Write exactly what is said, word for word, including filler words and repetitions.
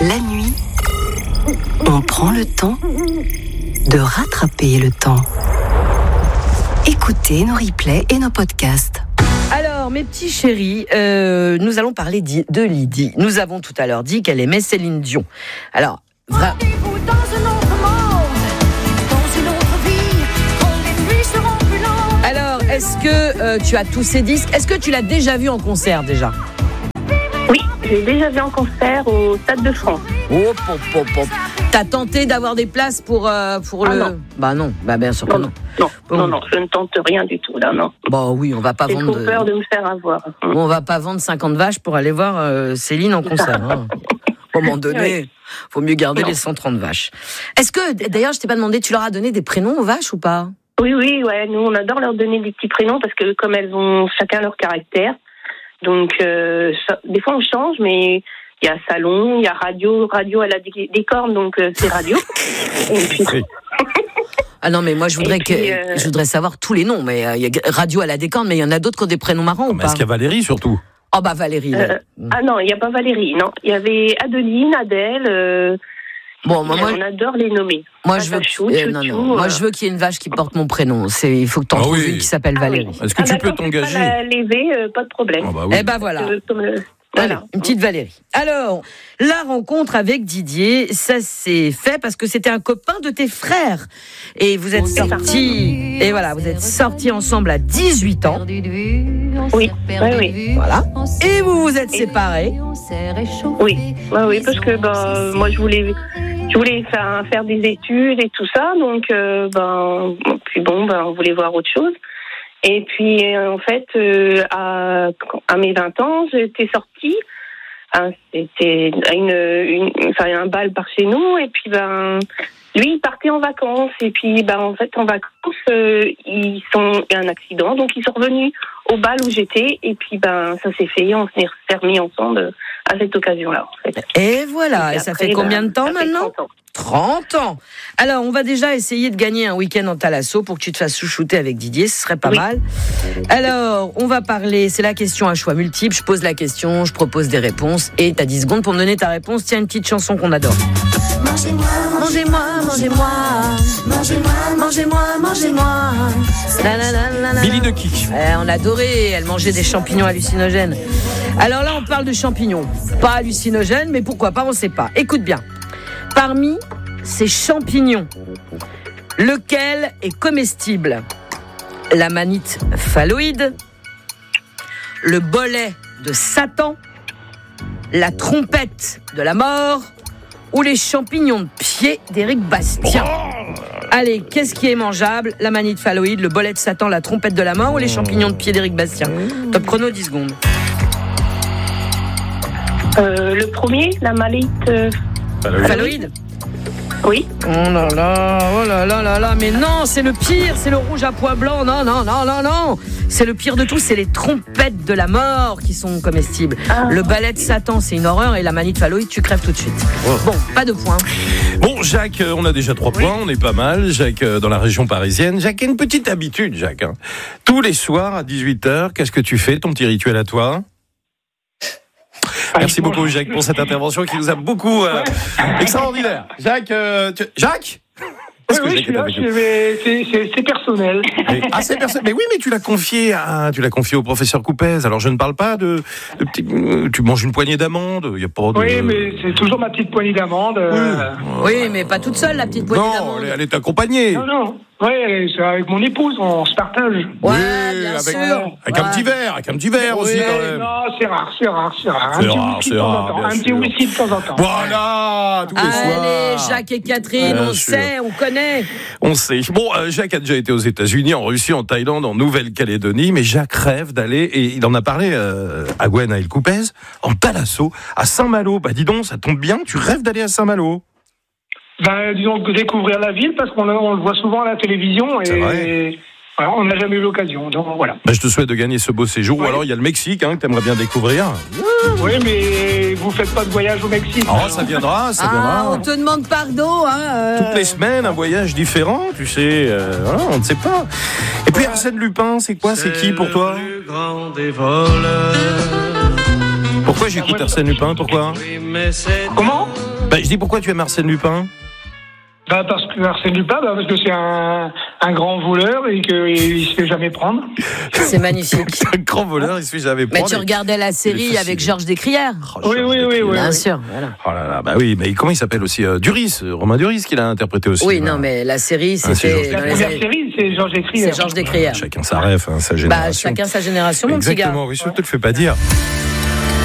La nuit, on prend le temps de rattraper le temps. Écoutez nos replays et nos podcasts. Alors, mes petits chéris, euh, nous allons parler de Lydie. Nous avons tout à l'heure dit qu'elle aimait Céline Dion. Alors, vra... Alors, est-ce que euh, tu as tous ces disques ? Est-ce que tu l'as déjà vu en concert déjà ? Oui, j'ai déjà vu en concert au Stade de France. Oh, pop, pop, pop. T'as tenté d'avoir des places pour, euh, pour ah le... Non. Bah non, bah bien sûr que non. non. Non, bon. non, non, je ne tente rien du tout, là, non. Bon, oui, on va pas j'ai vendre... trop peur de me faire avoir. Bon, on va pas vendre cinquante vaches pour aller voir euh, Céline en concert. Hein. À un moment donné, oui. Faut mieux garder non. les cent trente vaches. Est-ce que, d'ailleurs, je t'ai pas demandé, tu leur as donné des prénoms aux vaches ou pas ? Oui, oui, ouais, nous, on adore leur donner des petits prénoms parce que comme elles ont chacun leur caractère, donc euh, ça, des fois on change, mais... Il y a salon, il y a radio, radio elle a des, des cornes, donc euh, c'est radio. Et puis... Ah non, mais moi je voudrais, puis, que, euh... je voudrais savoir tous les noms. Mais il euh, y a radio elle a des cornes, mais il y en a d'autres qui ont des prénoms marrants non, ou mais pas ? Est-ce qu'il y a Valérie surtout ? Oh bah Valérie. Euh, ah non, il n'y a pas Valérie, non. Il y avait Adeline, Adèle. Euh... Bon, moi, on adore les nommer. Moi, je veux, chou, euh, chou, non, non. chou, moi, euh... je veux qu'il y ait une vache qui porte mon prénom. C'est, il faut que tu en ah trouves oui. une qui s'appelle Valérie. Ah oui. Est-ce que ah, tu peux t'engager ? La lever, euh, pas de problème. Ah bah oui. Eh ben voilà. Euh, comme le... Voilà, voilà, une petite Valérie. Alors, la rencontre avec Didier, ça s'est fait parce que c'était un copain de tes frères. Et vous êtes sortis, et voilà, vous êtes sortis ensemble à dix-huit ans. Oui, oui, oui. Voilà. Et vous vous êtes séparés. Oui, oui, oui, parce que bah, moi je voulais, je voulais faire, faire des études et tout ça, donc euh, ben, puis bon, ben, on voulait voir autre chose. Et puis, euh, en fait, euh, à, à mes vingt ans, j'étais sortie. Hein, c'était une, une, enfin, un bal par chez nous. Et puis, ben, lui, il partait en vacances. Et puis, ben, en fait, en vacances, euh, ils sont, il y a un accident. Donc, ils sont revenus au bal où j'étais. Et puis, ben, ça s'est fait. On s'est remis ensemble à cette occasion-là, en fait. Et voilà. Et, et ça après, fait combien de temps ben, maintenant ? trente ans. Alors, on va déjà essayer de gagner un week-end en Thalasso pour que tu te fasses chouchouter avec Didier, ce serait pas oui. mal. Alors, on va parler, c'est la question à choix multiple. Je pose la question, je propose des réponses et tu as dix secondes pour me donner ta réponse. Tiens, une petite chanson qu'on adore. Mangez-moi, mangez-moi, mangez-moi, mangez-moi, mangez-moi, mangez-moi. La, la, la, la, la. Billy de Kick. Eh, on adorait, elle mangeait des champignons hallucinogènes. Alors là, on parle de champignons. Pas hallucinogènes, mais pourquoi pas, on sait pas. Écoute bien. Parmi ces champignons, lequel est comestible ? La manite phalloïde, le bolet de Satan, la trompette de la mort ou les champignons de pied d'Éric Bastien ? Allez, qu'est-ce qui est mangeable ? La manite phalloïde, le bolet de Satan, la trompette de la mort ou les champignons de pied d'Éric Bastien ? Top chrono, dix secondes. Euh, le premier, la manite... Euh... Phalloïde ? Oui. Oh là là, oh là là là là, mais non, c'est le pire, c'est le rouge à pois blanc, non, non, non, non, non. C'est le pire de tout, c'est les trompettes de la mort qui sont comestibles. Ah. Le balai de Satan, c'est une horreur, et la manite phalloïde, tu crèves tout de suite. Oh. Bon, pas de points. Bon, Jacques, on a déjà trois oui. points, on est pas mal. Jacques, dans la région parisienne. Jacques a une petite habitude, Jacques. Hein. Tous les soirs à dix-huit heures, qu'est-ce que tu fais, ton petit rituel à toi ? Merci beaucoup Jacques pour cette intervention qui nous a beaucoup euh, extraordinaire. Jacques, euh, tu... Jacques oui, oui, je suis là, je vais... c'est, c'est, c'est personnel. Et, ah, c'est personnel. Mais oui, mais tu l'as confié à, tu l'as confié au professeur Coupez. Alors je ne parle pas de, de petit, tu manges une poignée d'amandes. Il y a pas de. Oui, mais c'est toujours ma petite poignée d'amandes. Euh... Oui, oui, mais pas toute seule la petite poignée non, d'amandes. Non, elle est accompagnée. Non, non. Oui, c'est avec mon épouse, on se partage. Ouais, oui, bien avec, sûr. Avec ouais. un petit verre, avec un petit verre oui, aussi quand même. Non, c'est rare, c'est rare, c'est rare. C'est un rare, petit c'est rare, un petit whisky de temps en temps. Voilà, tous les soirs. Allez, Jacques et Catherine, bien on sûr. sait, on connaît. On sait. Bon, euh, Jacques a déjà été aux États-Unis, en Russie, en Thaïlande, en Nouvelle-Calédonie, mais Jacques rêve d'aller, et il en a parlé euh, à Gwen à El Coupez, en Thalasso, à Saint-Malo. Bah dis donc, ça tombe bien, tu rêves d'aller à Saint-Malo. Ben, disons que découvrir la ville, parce qu'on on le voit souvent à la télévision, et voilà, on n'a jamais eu l'occasion, donc voilà. Ben, je te souhaite de gagner ce beau séjour, oui. Ou alors il y a le Mexique, hein, que tu aimerais bien découvrir. Oui, mais vous faites pas de voyage au Mexique. Oh, alors. ça viendra, ça ah, viendra. On te demande pardon, hein. Euh... Toutes les semaines, un voyage différent, tu sais, euh, voilà, on ne sait pas. Et puis Arsène Lupin, c'est quoi, c'est, c'est qui pour toi ? Le plus grand des voleurs. Pour Pourquoi j'écoute Arsène Lupin? Pourquoi? Comment? Bah, je dis pourquoi tu aimes Arsène Lupin? Bah parce que Arsène Lupin, bah parce que c'est un, un grand voleur et qu'il se fait jamais prendre. C'est magnifique. C'est un grand voleur, il se fait jamais prendre. Mais tu regardais la série avec Georges Descrières? Oh, oui, oui, oui, oui. Bien oui. sûr, voilà. Oh là là, bah oui, mais comment il s'appelle aussi euh, Duris, euh, Romain Duris qui l'a interprété aussi. Oui, bah. non, mais la série, Ah, c'est Georges c'était. La dans les première années- série, c'est Georges Descrières. C'est Georges Descrières. Chacun sa ref, hein, sa génération. Bah, chacun sa génération, mon petit gars. Exactement, oui, je te le fais pas dire.